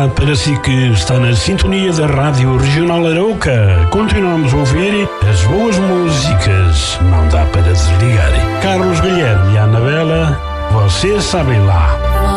novidade para si que está na sintonia da Rádio Regional Arouca. Continuamos a ouvir as boas músicas, não dá para desligar. Carlos Guilherme e Anabela, vocês sabem lá.